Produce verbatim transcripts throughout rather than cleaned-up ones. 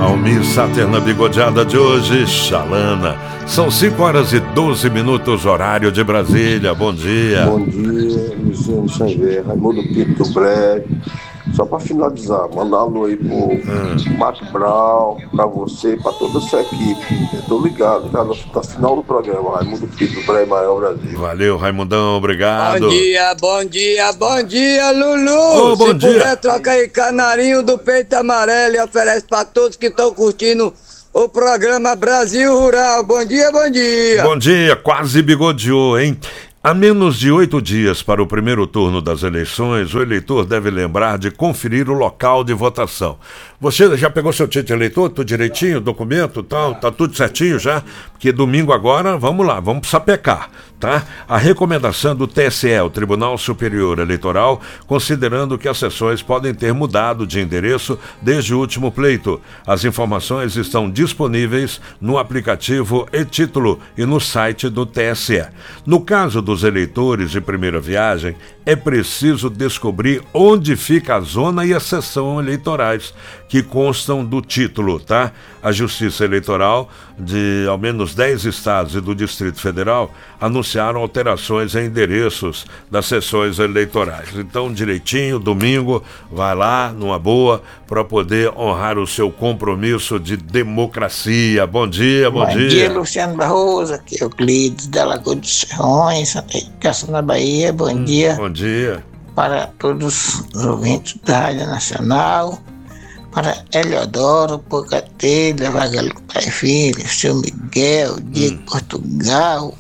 Almir Sater na bigodeada de hoje, Xalana. São cinco horas e doze minutos, horário de Brasília. Bom dia. Bom dia, Luciano Xavier, Raimundo Pinto do Breve. Só para finalizar, mandar um alô aí pro hum. Marco Brown, para você e para toda a sua equipe. Eu tô ligado, tá no tá final do programa, Raimundo Pinto do Breve, Maior Brasil. Valeu, Raimundão, obrigado. Bom dia, bom dia, bom dia, Lulu. Oh, bom Se dia. puder, troca aí canarinho do peito amarelo e oferece para todos que estão curtindo o programa Brasil Rural. Bom dia, bom dia. Bom dia, quase bigodeou, hein? Há menos de oito dias para o primeiro turno das eleições, o eleitor deve lembrar de conferir o local de votação. Você já pegou seu título de eleitor? Tudo direitinho? Documento? Tal, tá tudo certinho já? Porque domingo agora, vamos lá, vamos sapecar, tá? A recomendação do T S E, o Tribunal Superior Eleitoral, considerando que as sessões podem ter mudado de endereço desde o último pleito. As informações estão disponíveis no aplicativo e-Título e no site do T S E. No caso dos eleitores de primeira viagem, é preciso descobrir onde fica a zona e a sessão eleitorais, que constam do título, tá? A Justiça Eleitoral de ao menos dez estados e do Distrito Federal anunciaram alterações em endereços das sessões eleitorais. Então, direitinho, domingo, vai lá, numa boa, para poder honrar o seu compromisso de democracia. Bom dia, bom, bom dia. Bom dia, Luciano Barroso, aqui é o Euclides da Lagoa dos Serrões, Caça na Bahia, bom hum, dia. Bom dia. Para todos os ouvintes da Rádio Nacional, para Eliodoro, Pocatelha, Vagaluco Pai Filho, Seu Miguel, Diego hum. Portugal,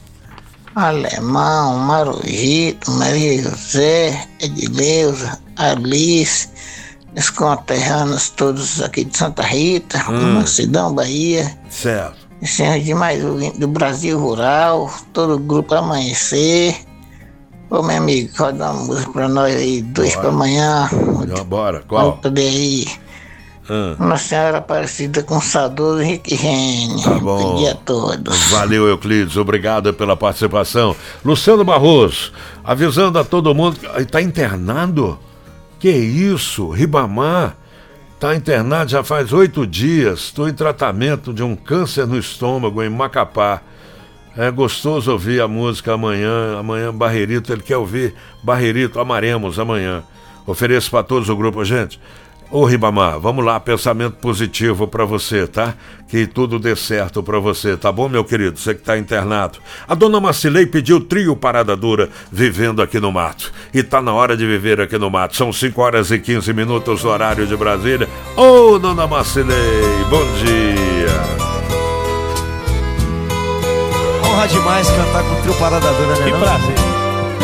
Alemão, Marujito, Maria José, Edileuza, Alice, os conterrâneos todos aqui de Santa Rita, hum. Mansidão, Bahia. Certo. E senhores demais ouvintes do Brasil Rural, todo o grupo Amanhecer. Ô, meu amigo, roda uma música pra nós aí, dois pra amanhã. Bora, qual? Pra poder aí. Hum. Nossa Senhora Aparecida com Saudoso Henrique Rene. Tá bom. Bom dia a todos. Valeu, Euclides, obrigado pela participação. Luciano Barroso, avisando a todo mundo, tá internado? Que isso? Ribamar tá internado já faz oito dias. Estou em tratamento de um câncer no estômago em Macapá. É gostoso ouvir a música amanhã, amanhã Barreirito, ele quer ouvir Barreirito, amaremos amanhã. Ofereço para todos o grupo, gente. Ô Ribamar, vamos lá, pensamento positivo para você, tá? Que tudo dê certo para você, tá bom, meu querido? Você que tá internado. A dona Marcilei pediu trio Parada Dura, Vivendo Aqui no Mato. E tá na hora de viver aqui no mato. São cinco horas e quinze minutos no horário de Brasília. Ô, dona Marcilei, bom dia. Honra demais cantar com o trio Parada Dura, né? Que prazer.